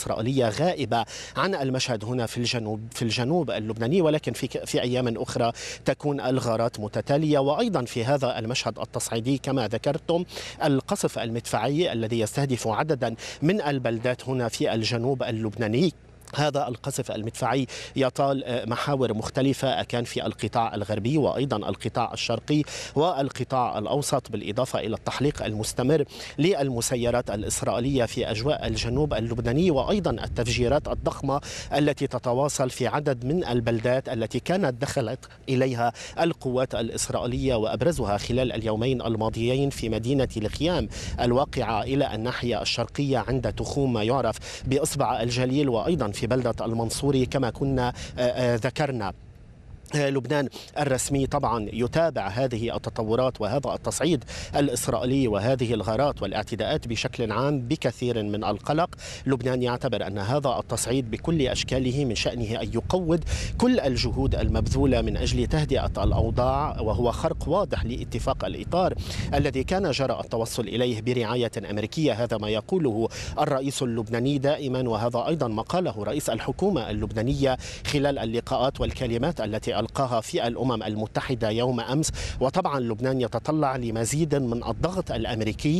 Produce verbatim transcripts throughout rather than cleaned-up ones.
الإسرائيلية غائبة عن المشهد هنا في الجنوب في الجنوب اللبناني، ولكن في في أيام أخرى تكون الغارات متتالية. وأيضا في هذا المشهد التصعيدي كما ذكرتم القصف المدفعي الذي يستهدف عددا من البلدات هنا في الجنوب اللبناني. هذا القصف المدفعي يطال محاور مختلفة، كان في القطاع الغربي وأيضا القطاع الشرقي والقطاع الأوسط، بالإضافة إلى التحليق المستمر للمسيرات الإسرائيلية في أجواء الجنوب اللبناني، وأيضا التفجيرات الضخمة التي تتواصل في عدد من البلدات التي كانت دخلت إليها القوات الإسرائيلية، وأبرزها خلال اليومين الماضيين في مدينة الخيام الواقعة إلى الناحية الشرقية عند تخوم ما يعرف بإصبع الجليل، وأيضا في بلدة المنصوري كما كنا ذكرنا. لبنان الرسمي طبعا يتابع هذه التطورات وهذا التصعيد الإسرائيلي وهذه الغارات والاعتداءات بشكل عام بكثير من القلق. لبنان يعتبر أن هذا التصعيد بكل أشكاله من شأنه أن يقوض كل الجهود المبذولة من أجل تهدئة الأوضاع، وهو خرق واضح لاتفاق الإطار الذي كان جرى التوصل إليه برعاية أمريكية. هذا ما يقوله الرئيس اللبناني دائما، وهذا أيضا ما قاله رئيس الحكومة اللبنانية خلال اللقاءات والكلمات التي ألقاها في الأمم المتحدة يوم أمس. وطبعا لبنان يتطلع لمزيد من الضغط الأمريكي،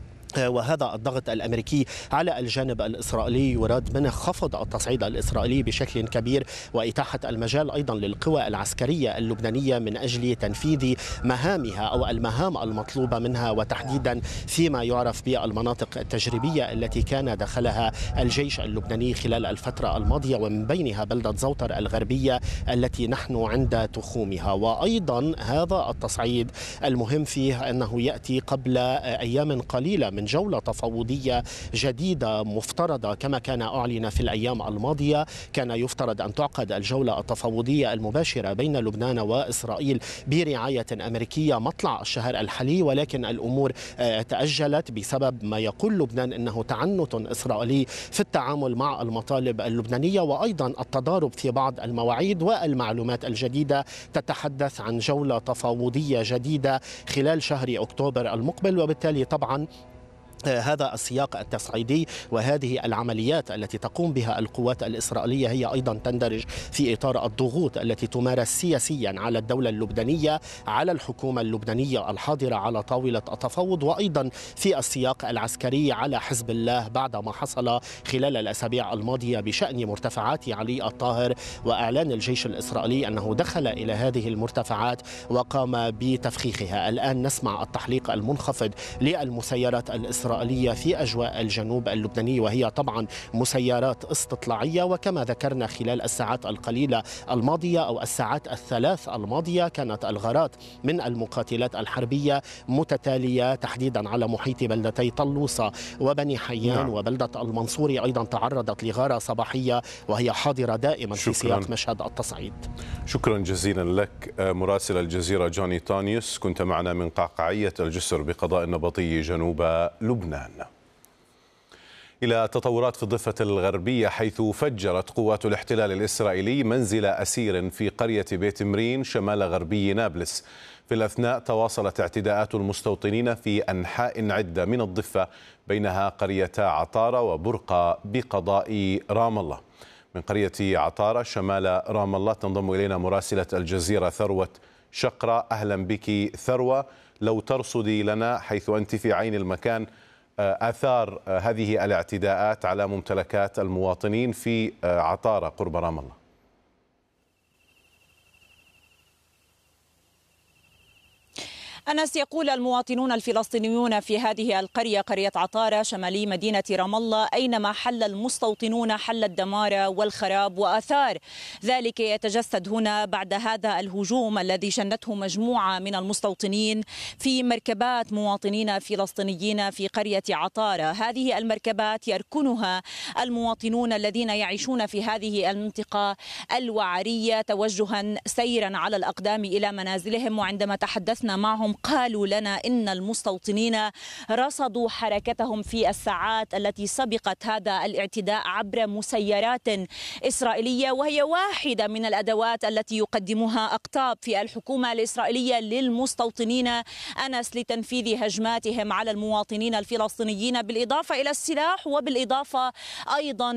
وهذا الضغط الأمريكي على الجانب الإسرائيلي يراد منه خفض التصعيد الإسرائيلي بشكل كبير، وإتاحة المجال أيضا للقوى العسكرية اللبنانية من أجل تنفيذ مهامها أو المهام المطلوبة منها، وتحديدا فيما يعرف بالمناطق التجريبية التي كان دخلها الجيش اللبناني خلال الفترة الماضية، ومن بينها بلدة زوطر الغربية التي نحن عند تخومها. وأيضا هذا التصعيد المهم فيه أنه يأتي قبل أيام قليلة من جولة تفاوضية جديدة مفترضة كما كان أعلن في الأيام الماضية. كان يفترض أن تعقد الجولة التفاوضية المباشرة بين لبنان وإسرائيل برعاية أمريكية مطلع الشهر الحالي، ولكن الأمور تأجلت بسبب ما يقول لبنان أنه تعنت إسرائيلي في التعامل مع المطالب اللبنانية، وأيضا التضارب في بعض المواعيد. والمعلومات الجديدة تتحدث عن جولة تفاوضية جديدة خلال شهر أكتوبر المقبل، وبالتالي طبعا هذا السياق التصعيدي وهذه العمليات التي تقوم بها القوات الإسرائيلية هي أيضا تندرج في إطار الضغوط التي تمارس سياسيا على الدولة اللبنانية، على الحكومة اللبنانية الحاضرة على طاولة التفاوض، وأيضا في السياق العسكري على حزب الله بعد ما حصل خلال الأسابيع الماضية بشأن مرتفعات علي الطاهر، وإعلان الجيش الإسرائيلي أنه دخل إلى هذه المرتفعات وقام بتفخيخها. الآن نسمع التحليق المنخفض للمسيرات الإسرائيلية في أجواء الجنوب اللبناني، وهي طبعا مسيرات استطلاعية. وكما ذكرنا خلال الساعات القليلة الماضية أو الساعات الثلاث الماضية كانت الغارات من المقاتلات الحربية متتالية تحديدا على محيط بلدتي طلوسة وبني حيان. نعم. وبلدة المنصوري أيضا تعرضت لغارة صباحية وهي حاضرة دائما شكراً. في سياق مشهد التصعيد. شكرا جزيلا لك مراسل الجزيرة جوني تانيوس، كنت معنا من قعقعية الجسر بقضاء النبطي جنوب لبنان. إلى تطورات في الضفة الغربية، حيث فجرت قوات الاحتلال الإسرائيلي منزل أسير في قرية بيت مرين شمال غربي نابلس. في الأثناء تواصلت اعتداءات المستوطنين في أنحاء عدة من الضفة، بينها قريتا عطارة وبرقة بقضاء رام الله. من قرية عطارة شمال رام الله تنضم إلينا مراسلة الجزيرة ثروة شقرة. أهلا بك ثروة، لو ترصدي لنا حيث أنت في عين المكان آثار هذه الاعتداءات على ممتلكات المواطنين في عطارة قرب رام الله. أنس، يقول المواطنون الفلسطينيون في هذه القرية قرية عطارة شمالي مدينة رام الله أينما حل المستوطنون حل الدمار والخراب، وآثار ذلك يتجسد هنا بعد هذا الهجوم الذي شنته مجموعة من المستوطنين في مركبات مواطنين فلسطينيين في قرية عطارة. هذه المركبات يركنها المواطنون الذين يعيشون في هذه المنطقة الوعرية توجها سيرا على الأقدام إلى منازلهم، وعندما تحدثنا معهم قالوا لنا إن المستوطنين رصدوا حركتهم في الساعات التي سبقت هذا الاعتداء عبر مسيرات إسرائيلية، وهي واحدة من الأدوات التي يقدمها أقطاب في الحكومة الإسرائيلية للمستوطنين أنس لتنفيذ هجماتهم على المواطنين الفلسطينيين، بالإضافة إلى السلاح وبالإضافة أيضا